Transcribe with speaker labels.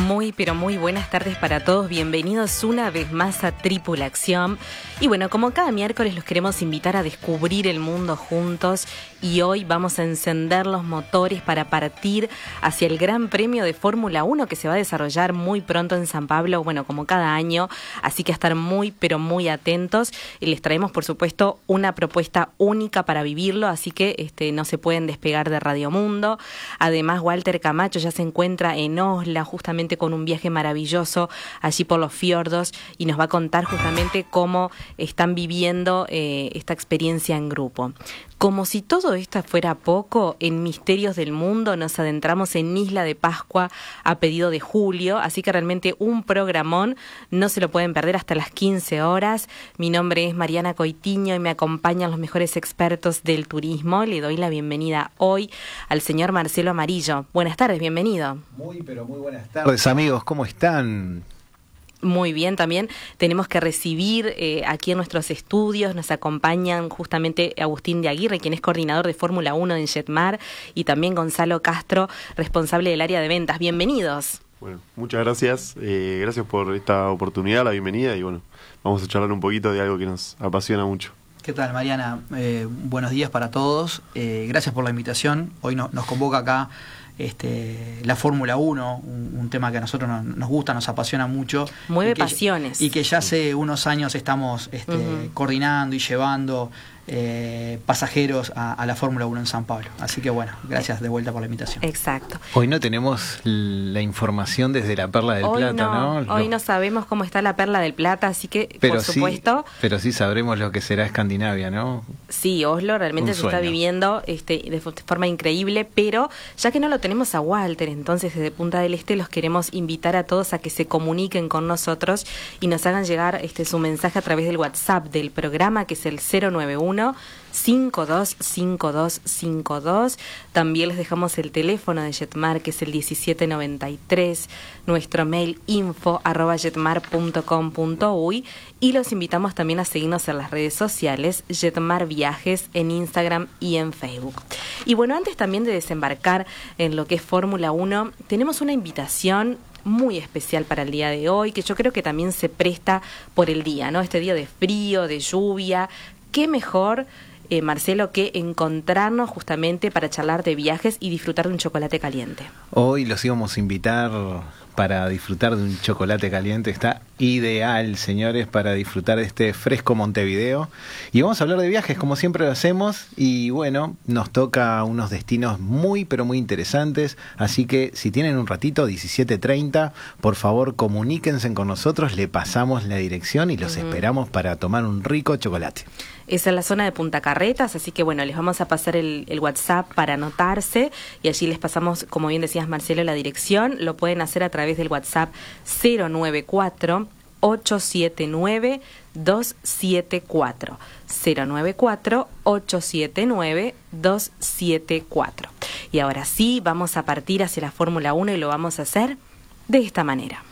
Speaker 1: Muy, pero muy buenas tardes para todos. Bienvenidos una vez más a Tripulación. Y bueno, como cada miércoles los queremos invitar a descubrir el mundo juntos. Y hoy vamos a encender los motores para partir hacia el Gran Premio de Fórmula 1 que se va a desarrollar muy pronto en San Pablo, bueno, como cada año. Así que a estar muy, pero muy atentos. Y les traemos, por supuesto, una propuesta única para vivirlo. Así que no se pueden despegar de Radio Mundo. Además, Walter Camacho ya se encuentra en Osla, justamente con un viaje maravilloso allí por los fiordos, y nos va a contar justamente cómo están viviendo esta experiencia en grupo. Como si todo esto fuera poco, en Misterios del Mundo nos adentramos en Isla de Pascua a pedido de Julio, así que realmente un programón, no se lo pueden perder hasta las 15 horas. Mi nombre es Mariana Coitiño y me acompañan los mejores expertos del turismo. Le doy la bienvenida hoy al señor Marcelo Amarillo. Buenas tardes, bienvenido.
Speaker 2: Muy, pero muy buenas tardes, amigos, ¿cómo están?
Speaker 1: Muy bien, también tenemos que recibir aquí en nuestros estudios, nos acompañan justamente Agustín de Aguirre, quien es coordinador de Fórmula 1 en Jetmar, y también Gonzalo Castro, responsable del área de ventas. Bienvenidos.
Speaker 3: Bueno, muchas gracias, gracias por esta oportunidad, la bienvenida, y bueno, vamos a charlar un poquito de algo que nos apasiona mucho.
Speaker 4: ¿Qué tal, Mariana? Buenos días para todos, gracias por la invitación. Hoy nos convoca acá la Fórmula 1, un tema que a nosotros nos gusta, nos apasiona mucho.
Speaker 1: Mueve pasiones.
Speaker 4: Y que ya hace unos años estamos coordinando y llevando pasajeros a la Fórmula 1 en San Pablo. Así que bueno, gracias de vuelta por la invitación.
Speaker 1: Exacto.
Speaker 2: Hoy no tenemos la información desde la Perla del Plata, ¿no?
Speaker 1: Hoy no sabemos cómo está la Perla del Plata, así que, por supuesto...
Speaker 2: Pero sí sabremos lo que será Escandinavia, ¿no?
Speaker 1: Sí, Oslo realmente se está viviendo de forma increíble, pero ya que no lo tenemos a Walter, entonces desde Punta del Este los queremos invitar a todos a que se comuniquen con nosotros y nos hagan llegar su mensaje a través del WhatsApp del programa, que es el 091-525252. También les dejamos el teléfono de Jetmar, que es el 1793, nuestro mail info@jetmar.com.uy, y los invitamos también a seguirnos en las redes sociales, Jetmar Viajes, en Instagram y en Facebook. Y bueno, antes también de desembarcar en lo que es Fórmula 1, tenemos una invitación muy especial para el día de hoy, que yo creo que también se presta por el día, ¿no? Este día de frío, de lluvia. ¿Qué mejor, Marcelo, que encontrarnos justamente para charlar de viajes y disfrutar de un chocolate caliente?
Speaker 2: Hoy los íbamos a invitar para disfrutar de un chocolate caliente. Está ideal, señores, para disfrutar de este fresco Montevideo. Y vamos a hablar de viajes, como siempre lo hacemos. Y bueno, nos toca unos destinos muy, pero muy interesantes. Así que si tienen un ratito, 17:30, por favor comuníquense con nosotros. Le pasamos la dirección y los esperamos para tomar un rico chocolate.
Speaker 1: Es en la zona de Punta Carretas, así que bueno, les vamos a pasar el WhatsApp para anotarse, y allí les pasamos, como bien decías, Marcelo, la dirección. Lo pueden hacer a través del WhatsApp 094-879-274. 094-879-274. Y ahora sí, vamos a partir hacia la Fórmula 1 y lo vamos a hacer de esta manera.